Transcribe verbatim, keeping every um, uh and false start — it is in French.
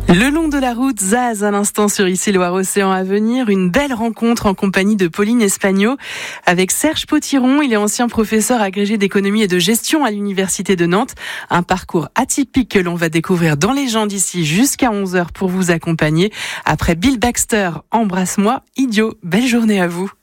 Le long de la route, Zaz, à l'instant sur Ici Loire Océan à venir, une belle rencontre en compagnie de Pauline Espagno avec Serge Potiron. Il est ancien professeur agrégé d'économie et de gestion à l'Université de Nantes. Un parcours atypique que l'on va découvrir dans les gens d'ici jusqu'à onze heures pour vous accompagner. Après Bill Baxter, Embrasse-moi, idiot. Belle journée à vous.